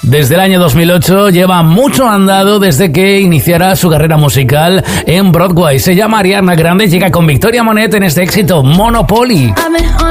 Desde el año 2008 lleva mucho andado desde que iniciara su carrera musical en Broadway. Se llama Ariana Grande, llega con Victoria Monet en este éxito Monopoly.